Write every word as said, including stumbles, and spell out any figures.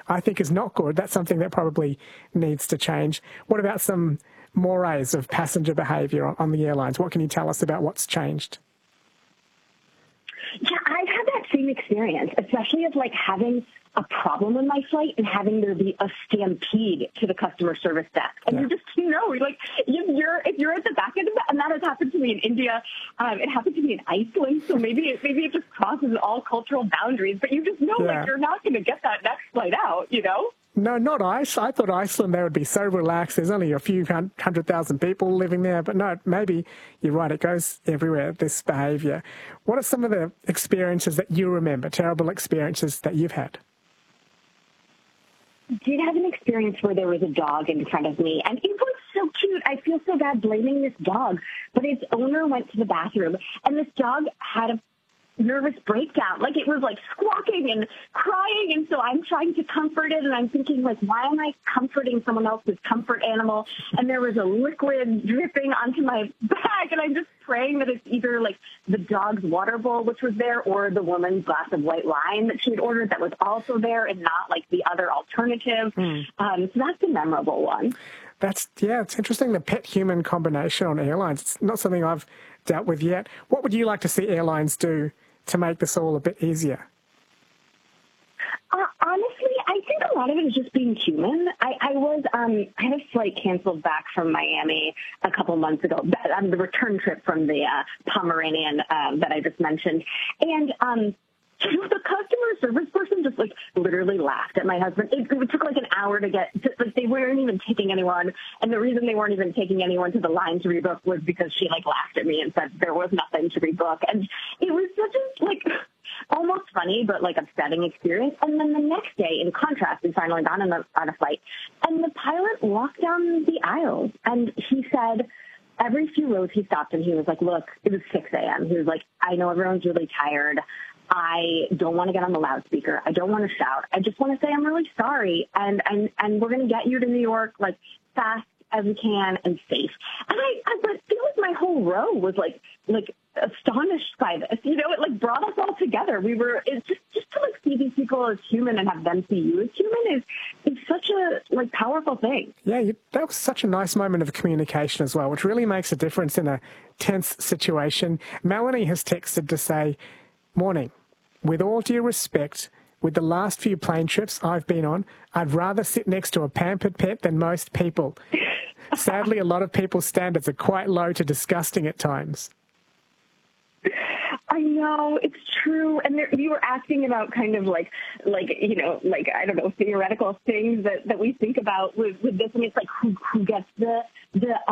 I think is not good. That's something that probably needs to change. What about some mores of passenger behaviour on, on the airlines? What can you tell us about what's changed? Yeah, I've had that same experience, especially of like having a problem in my flight and having there be a stampede to the customer service desk. And Yeah. you just, you know, like if you're, if you're at the back end of that, and that has happened to me in India, um, it happened to me in Iceland. So maybe it, maybe it just crosses all cultural boundaries, but you just know Yeah. like you're not going to get that next flight out, you know? No, not Ice. I thought Iceland, they would be so relaxed. There's only a few hun- hundred thousand people living there. But no, maybe you're right. It goes everywhere, this behaviour. What are some of the experiences that you remember, terrible experiences that you've had? I did have an experience where there was a dog in front of me, and it was so cute. I feel so bad blaming this dog, but its owner went to the bathroom, and this dog had a nervous breakdown. Like it was like squawking and crying, and so I'm trying to comfort it, and I'm thinking like, why am I comforting someone else's comfort animal? And there was a liquid dripping onto my bag, and I'm just praying that it's either like the dog's water bowl, which was there, or the woman's glass of white wine that she had ordered that was also there, and not like the other alternative. Mm. Um, so that's a memorable one. That's, yeah, it's interesting, the pet-human combination on airlines. It's not something I've dealt with yet. What would you like to see airlines do to make this all a bit easier? Uh, honestly, I think a lot of it is just being human. I, I was, um, I had a flight canceled back from Miami a couple months ago, um, the return trip from the uh, Pomeranian um, that I just mentioned. And, um, you know, the customer service person just like literally laughed at my husband. It, it took like an hour to get, to, like they weren't even taking anyone. And the reason they weren't even taking anyone to the line to rebook was because she like laughed at me and said there was nothing to rebook. And it was such a like almost funny, but like upsetting experience. And then the next day, in contrast, we finally got on a, on a flight, and the pilot walked down the aisles, and he said, every few rows he stopped and he was like, look, it was six a.m. He was like, I know everyone's really tired. I don't want to get on the loudspeaker. I don't want to shout. I just want to say I'm really sorry, and and and we're going to get you to New York like fast as we can and safe. And I, I feel like my whole row was like like astonished by this. You know, it like brought us all together. We were it's just just to like see these people as human and have them see you as human is is such a like powerful thing. Yeah, you, that was such a nice moment of communication as well, which really makes a difference in a tense situation. Melanie has texted to say, morning. With all due respect, with the last few plane trips I've been on, I'd rather sit next to a pampered pet than most people. Sadly, a lot of people's standards are quite low to disgusting at times. I know, it's true. And there, you were asking about kind of like, like you know, like, I don't know, theoretical things that, that we think about with, with this. And it's like, who, who gets the, the